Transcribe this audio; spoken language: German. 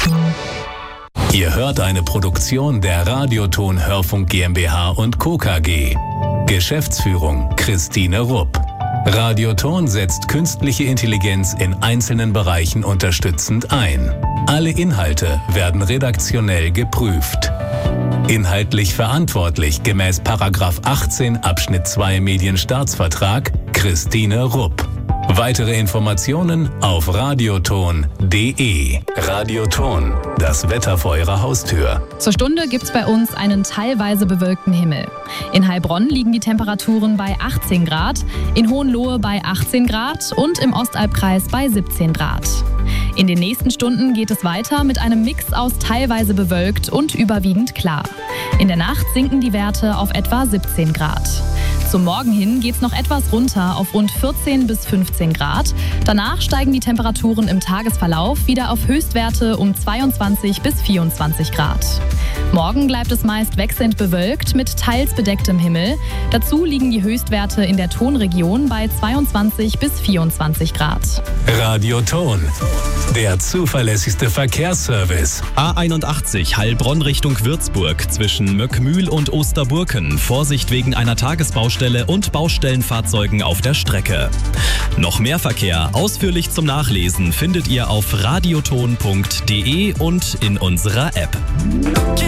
Ihr hört eine Produktion der Radioton Hörfunk GmbH und Co. KG. Geschäftsführung Christine Rupp. Radioton setzt künstliche Intelligenz in einzelnen Bereichen unterstützend ein. Alle Inhalte werden redaktionell geprüft. Inhaltlich verantwortlich gemäß § 18 Abschnitt 2 Medienstaatsvertrag Christine Rupp. Weitere Informationen auf radioton.de. Radioton, das Wetter vor Ihrer Haustür. Zur Stunde gibt's bei uns einen teilweise bewölkten Himmel. In Heilbronn liegen die Temperaturen bei 18 Grad, in Hohenlohe bei 18 Grad und im Ostalbkreis bei 17 Grad. In den nächsten Stunden geht es weiter mit einem Mix aus teilweise bewölkt und überwiegend klar. In der Nacht sinken die Werte auf etwa 17 Grad. Zum Morgen hin geht's noch etwas runter auf rund 14 bis 15 Grad. Danach steigen die Temperaturen im Tagesverlauf wieder auf Höchstwerte um 22 bis 24 Grad. Morgen bleibt es meist wechselnd bewölkt mit teils bedecktem Himmel. Dazu liegen die Höchstwerte in der Tonregion bei 22 bis 24 Grad. Radioton, der zuverlässigste Verkehrsservice. A81 Heilbronn Richtung Würzburg zwischen Möckmühl und Osterburken. Vorsicht wegen einer Tagesbaustelle und Baustellenfahrzeugen auf der Strecke. Noch mehr Verkehr ausführlich zum Nachlesen findet ihr auf radioton.de und in unserer App.